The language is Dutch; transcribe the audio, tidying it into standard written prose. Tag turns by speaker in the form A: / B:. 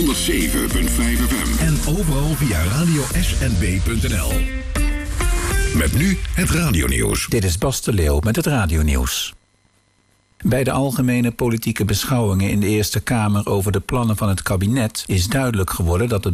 A: FM. En overal via radiosnb.nl. Met nu het radionieuws.
B: Dit is Bas de Leeuw met het radionieuws. Bij de algemene politieke beschouwingen in de Eerste Kamer over de plannen van het kabinet is duidelijk geworden dat het